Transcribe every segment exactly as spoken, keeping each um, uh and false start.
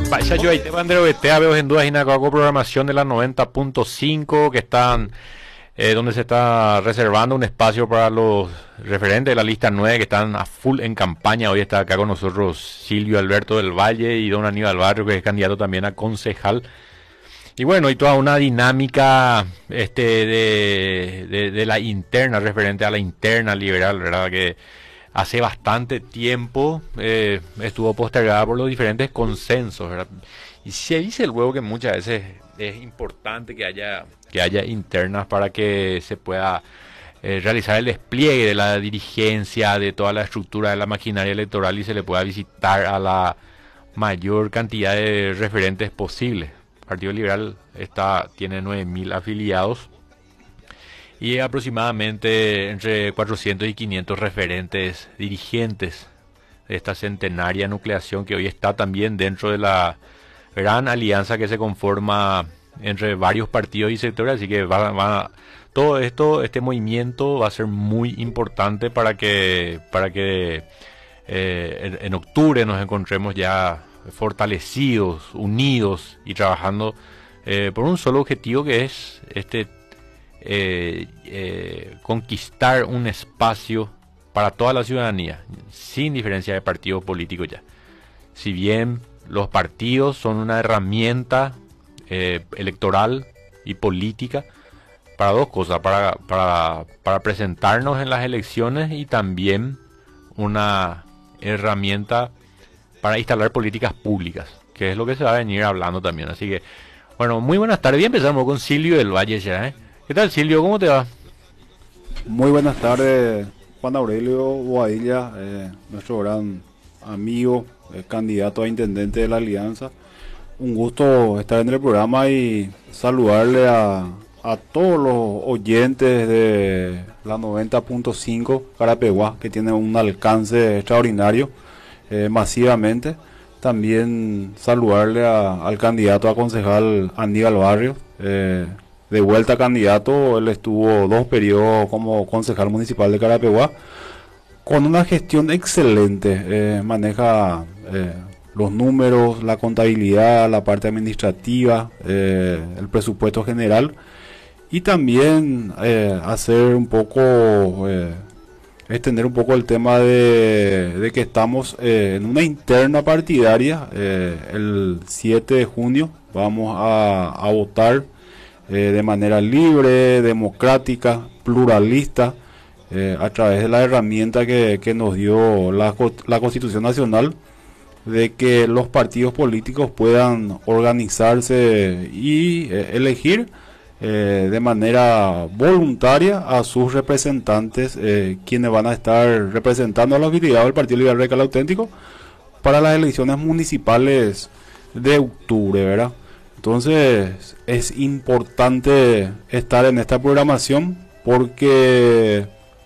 Vaya yo ahí te mandé o te veo en dudas y nada con programación de la noventa punto cinco que están eh, donde se está reservando un espacio para los referentes de la lista nueve que están a full en campaña. Hoy está acá con nosotros Silvio Alberto del Valle y don Aníbal Barrio, que es candidato también a concejal. Y bueno, y toda una dinámica este de, de, de la interna, referente a la interna liberal, ¿verdad? Que hace bastante tiempo eh, estuvo postergada por los diferentes consensos, ¿verdad? Y se dice luego que muchas veces es importante que haya, que haya internas para que se pueda eh, realizar el despliegue de la dirigencia, de toda la estructura de la maquinaria electoral y se le pueda visitar a la mayor cantidad de referentes posible. El Partido Liberal está, tiene nueve mil afiliados y aproximadamente entre cuatrocientos y quinientos referentes dirigentes de esta centenaria nucleación que hoy está también dentro de la gran alianza que se conforma entre varios partidos y sectores. Así que va, va, todo esto, este movimiento va a ser muy importante para que, para que eh, en, en octubre nos encontremos ya fortalecidos, unidos y trabajando eh, por un solo objetivo, que es este Eh, eh, conquistar un espacio para toda la ciudadanía, sin diferencia de partido político ya. Si bien los partidos son una herramienta eh, electoral y política para dos cosas, para, para, para presentarnos en las elecciones y también una herramienta para instalar políticas públicas, que es lo que se va a venir hablando también. Así que, bueno, muy buenas tardes. Y empezamos con Silvio del Valle ya, ¿eh? ¿Qué tal, Silvio? ¿Cómo te va? Muy buenas tardes, Juan Aurelio Boadilla, eh, nuestro gran amigo, eh, candidato a intendente de la Alianza. Un gusto estar en el programa y saludarle a, a todos los oyentes de la noventa punto cinco Carapeguá, que tiene un alcance extraordinario, eh, masivamente. También saludarle a, al candidato a concejal Aníbal Barrio. Eh, De vuelta candidato, él estuvo dos periodos como concejal municipal de Carapeguá, con una gestión excelente, eh, maneja eh, los números, la contabilidad, la parte administrativa, eh, el presupuesto general, y también eh, hacer un poco, eh, extender un poco el tema de, de que estamos eh, en una interna partidaria. Eh, el siete de junio vamos a, a votar Eh, de manera libre, democrática, pluralista, eh, a través de la herramienta que, que nos dio la, la Constitución Nacional, de que los partidos políticos puedan organizarse y eh, elegir eh, de manera voluntaria a sus representantes, eh, quienes van a estar representando a los afiliados del Partido Liberal Radical Auténtico para las elecciones municipales de octubre, ¿verdad? Entonces es importante estar en esta programación, porque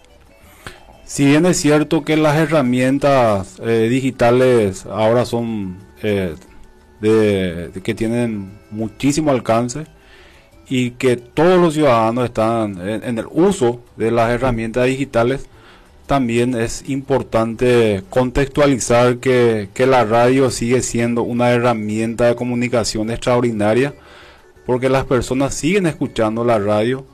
si bien es cierto que las herramientas eh, digitales ahora son eh, de, de que tienen muchísimo alcance y que todos los ciudadanos están en, en el uso de las herramientas digitales, también es importante contextualizar que, que la radio sigue siendo una herramienta de comunicación extraordinaria, porque las personas siguen escuchando la radio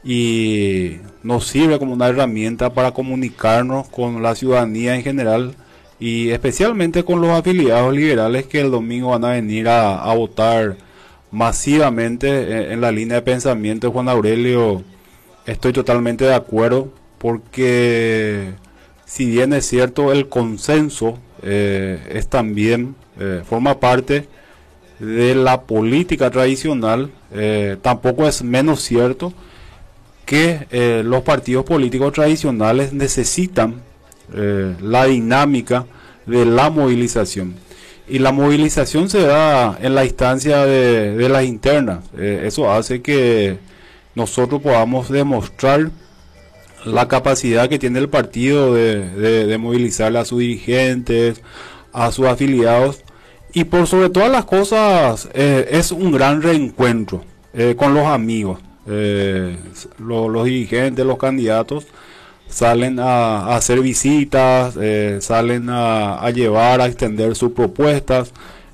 y nos sirve como una herramienta para comunicarnos con la ciudadanía en general y especialmente con los afiliados liberales que el domingo van a venir a, a votar masivamente. En, en la línea de pensamiento de Juan Aurelio estoy totalmente de acuerdo, porque si bien es cierto el consenso eh, es también eh, forma parte de la política tradicional, eh, tampoco es menos cierto que eh, los partidos políticos tradicionales necesitan eh, la dinámica de la movilización, y la movilización se da en la instancia de, de las internas. Eh, eso hace que nosotros podamos demostrar la capacidad que tiene el partido de, de, de movilizar a sus dirigentes, a sus afiliados, y por sobre todas las cosas eh, es un gran reencuentro eh, con los amigos. Eh, lo, los dirigentes, los candidatos salen a, a hacer visitas, eh, salen a, a llevar, a extender sus propuestas,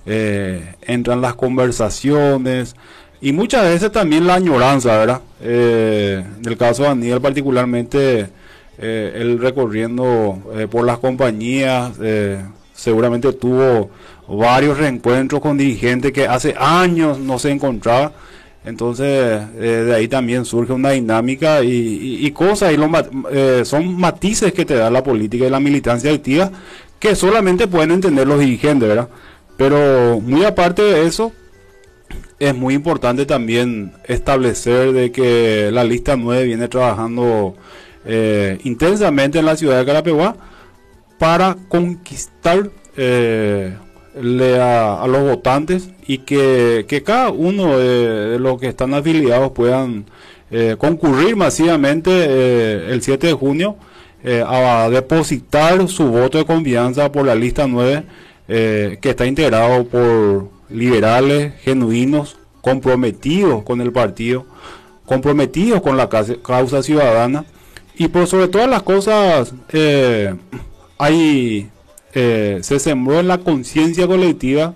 eh, entran las conversaciones y muchas veces también la añoranza, ¿verdad? Eh, en el caso de Aníbal particularmente, eh, él recorriendo eh, por las compañías, eh, seguramente tuvo varios reencuentros con dirigentes que hace años no se encontraba. Entonces, eh, de ahí también surge una dinámica y, y, y cosas, y los, eh, son matices que te da la política y la militancia activa que solamente pueden entender los dirigentes, ¿verdad? Pero muy aparte de eso, es muy importante también establecer de que la lista nueve viene trabajando eh, intensamente en la ciudad de Carapeguá para conquistar eh, le a, a los votantes y que, que cada uno de, de los que están afiliados puedan eh, concurrir masivamente eh, el siete de junio eh, a depositar su voto de confianza por la lista nueve, eh, que está integrado por liberales genuinos, comprometidos con el partido, comprometidos con la causa, causa ciudadana, y por sobre todas las cosas eh, hay Eh, se sembró en la conciencia colectiva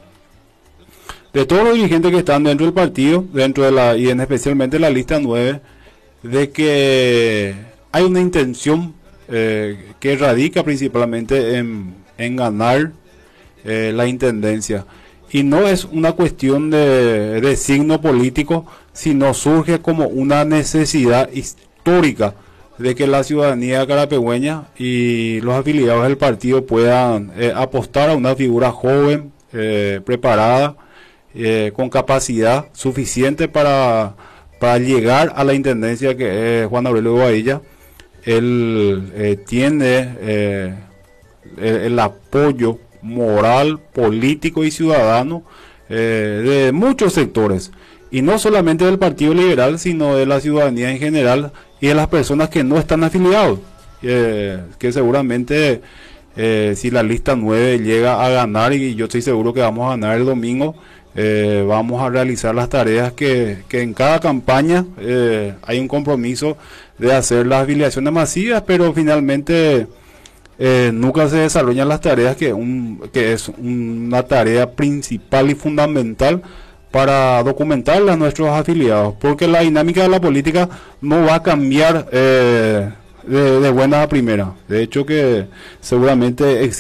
de todos los dirigentes que están dentro del partido, dentro de la y en especialmente la lista nueve, de que hay una intención eh, que radica principalmente en, en ganar eh, la intendencia, y no es una cuestión de, de signo político, sino surge como una necesidad histórica de que la ciudadanía carapegüeña y los afiliados del partido puedan eh, apostar a una figura joven, eh, preparada, eh, con capacidad suficiente para, para llegar a la intendencia, que es Juan Aurelio Bobadilla. Él eh, tiene eh, el, el apoyo moral, político y ciudadano eh, de muchos sectores, y no solamente del Partido Liberal, sino de la ciudadanía en general y de las personas que no están afiliados, eh, que seguramente eh, si la lista nueve llega a ganar, y yo estoy seguro que vamos a ganar el domingo, eh, vamos a realizar las tareas que, que en cada campaña eh, hay un compromiso de hacer las afiliaciones masivas, pero finalmente eh, nunca se desarrollan las tareas que, un, que es una tarea principal y fundamental para documentarle a nuestros afiliados, porque la dinámica de la política no va a cambiar eh, de, de buena a primera. De hecho que seguramente